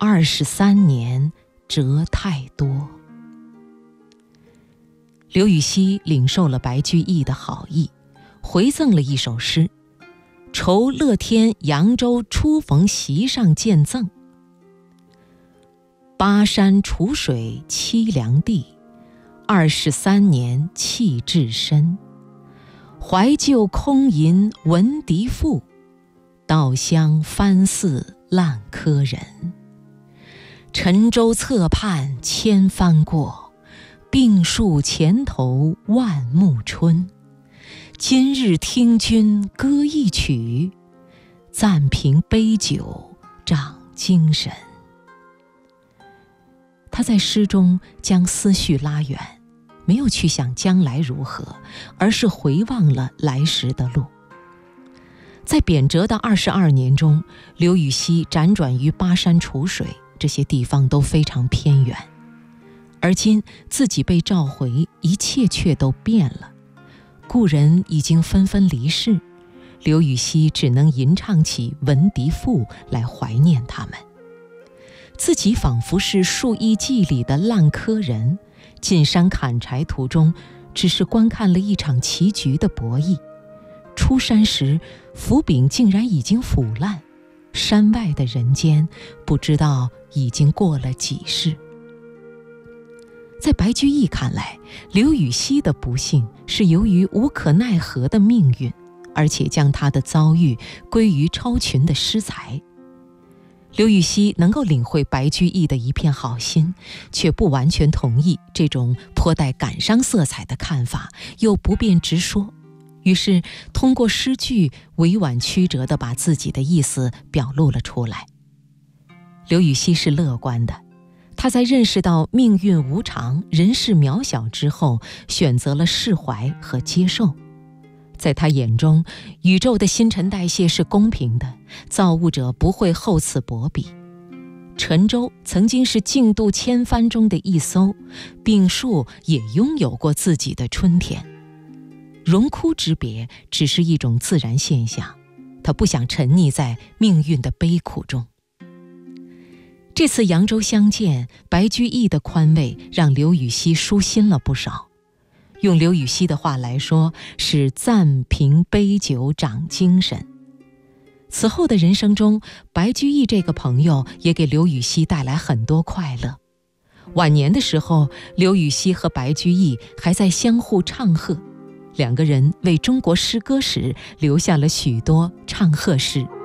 23年折太多。刘禹锡领受了白居易的好意，回赠了一首诗：酬乐天扬州初逢席上见赠。巴山楚水凄凉地，23年弃置身。怀旧空吟闻笛赋，稻香翻似烂柯人。沉舟侧畔千帆过，病树前头万木春。今日听君歌一曲，暂凭杯酒长精神。他在诗中将思绪拉远，没有去想将来如何，而是回望了来时的路。在贬谪的22年中，刘禹锡辗转于巴山楚水，这些地方都非常偏远。而今自己被召回，一切却都变了。故人已经纷纷离世，刘禹锡只能吟唱起《闻笛赋》来怀念他们。自己仿佛是树艺记里的烂柯人，进山砍柴途中，只是观看了一场棋局的博弈。出山时，斧柄竟然已经腐烂，山外的人间，不知道已经过了几世。在白居易看来，刘禹锡的不幸是由于无可奈何的命运，而且将他的遭遇归于超群的诗才。刘禹锡能够领会白居易的一片好心，却不完全同意这种颇带感伤色彩的看法，又不便直说，于是通过诗句委婉曲折地把自己的意思表露了出来。刘禹锡是乐观的，他在认识到命运无常、人世渺小之后，选择了释怀和接受。在他眼中，宇宙的新陈代谢是公平的，造物者不会厚此薄彼。沉舟曾经是竞渡千帆中的一艘，病树也拥有过自己的春天。荣枯之别只是一种自然现象，他不想沉溺在命运的悲苦中。这次扬州相见，白居易的宽慰让刘禹锡舒心了不少。用刘禹锡的话来说，是暂凭杯酒长精神。此后的人生中，白居易这个朋友也给刘禹锡带来很多快乐。晚年的时候，刘禹锡和白居易还在相互唱和，两个人为中国诗歌史留下了许多唱和诗。